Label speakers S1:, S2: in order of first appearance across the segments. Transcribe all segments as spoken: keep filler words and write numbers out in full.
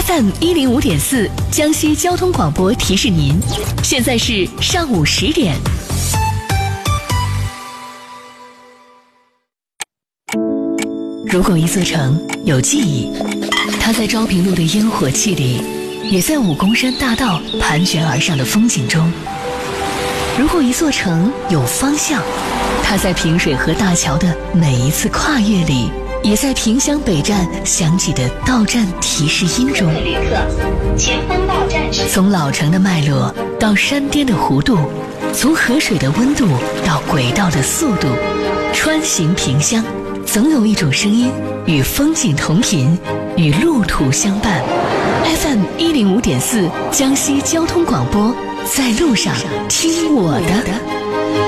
S1: F M 一零五点四江西交通广播提示您，现在是上午十点。如果一座城有记忆，它在昭平路的烟火气里，也在武功山大道盘旋而上的风景中。如果一座城有方向，它在平水河大桥的每一次跨越里，也在萍乡北站响起的到站提示音中。旅客，前方到站是。从老城的脉络到山巅的弧度，从河水的温度到轨道的速度，穿行萍乡，总有一种声音与风景同频，与路途相伴。F M 一零五点四江西交通广播，在路上听我的。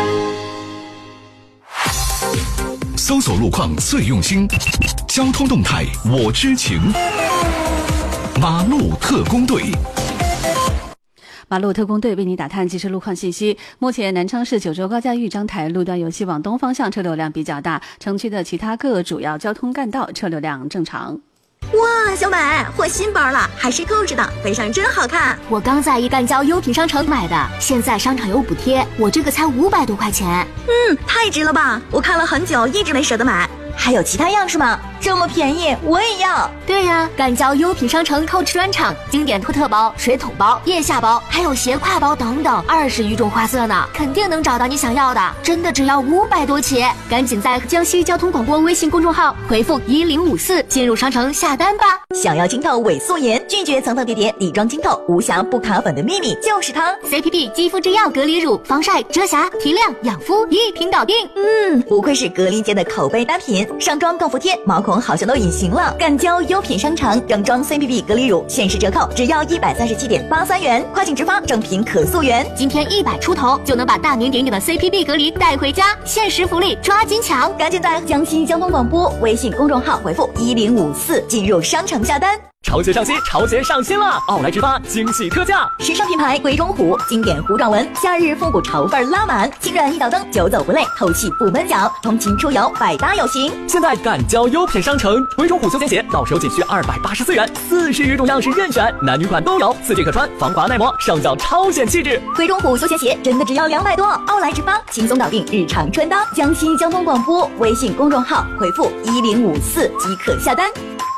S2: 搜索路况最用心，交通动态我知情。马路特工队，
S3: 马路特工队为你打探即时路况信息。目前南昌市九州高架豫章台路段有西往东方向车流量比较大，城区的其他各主要交通干道车流量正常。
S4: 哇，小美，换新包了，还是购置的，背上真好看。
S5: 我刚在一干交优品商城买的，现在商场有补贴，我这个才五百多块钱。
S4: 嗯，太值了吧！我看了很久，一直没舍得买。还有其他样式吗？这么便宜，我也要。
S5: 对呀，干交优品商城购置专场，经典托特包、水桶包、腋下包，还有斜挎包等等，二十余种花色呢，肯定能找到你想要的。真的只要五百多起，赶紧在江西交通广播微信公众号回复一零五四进入商城下单吧。
S4: 想要清透伪素颜，拒绝层层叠叠底妆清透，无瑕不卡粉的秘密就是它
S5: C P B 肌肤之钥隔离乳，防晒、遮瑕、提亮、养肤一瓶搞定。
S4: 嗯，不愧是格力界的口碑单品，上妆更服帖，毛孔好像都隐形了。干交优品商城整装 C P B 隔离乳限时折扣只要一百三十七点八三元，快请直发正品可溯源。
S5: 今天一百出头就能把大名鼎鼎的 C P B 隔离带回家，限时福利抓紧抢！
S4: 赶紧在江西交通广播微信公众号回复一零五四进入商城下单。
S6: 潮节上新，潮节上新了！奥莱直发惊喜特价，
S4: 时尚品牌贵中虎经典糊状纹，夏日复古潮范拉满，轻软一道灯，久走不累，透气不闷脚，通勤出游百搭有型。
S6: 现在赶交优品商城，贵中虎休闲鞋到手仅需二百八十四元，四十余种样式任选，男女款都有，四季可穿，防滑耐磨，上脚超显气质。
S4: 贵中虎休闲鞋真的只要两百多，奥莱直发轻松搞定日常穿搭。江西交通广播微信公众号回复一零五四即可下单。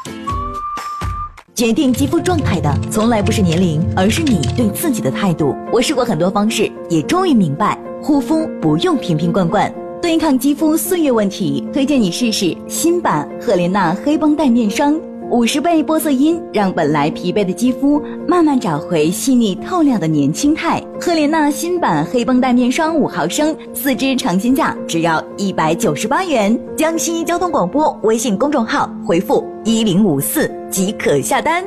S4: 决定肌肤状态的从来不是年龄，而是你对自己的态度。我试过很多方式，也终于明白，护肤不用瓶瓶罐罐。对抗肌肤岁月问题，推荐你试试新版赫莲娜黑绷带面霜，五十倍玻色因让本来疲惫的肌肤慢慢找回细腻透亮的年轻态。赫莲娜新版黑绷带面霜五毫升，四支尝鲜价只要一百九十八元。江西交通广播微信公众号回复一零五四即可下单。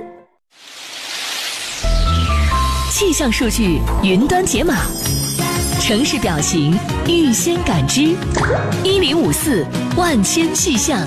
S1: 气象数据云端解码，城市表情预先感知，一零五四万千气象。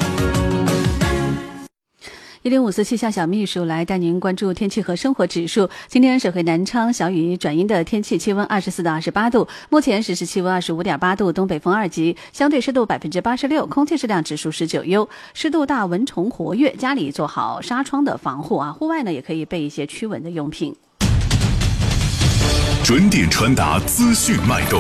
S3: 一零五四气象小秘书来带您关注天气和生活指数。今天省会南昌小雨转阴的天气，气温二十四到二十八度，目前实时气温二十五点八度，东北风二级，相对湿度百分之八十六，空气质量指数十九优，湿度大，蚊虫活跃，家里做好纱窗的防护啊，户外呢也可以备一些驱蚊的用品。
S2: 准点传达资讯脉动，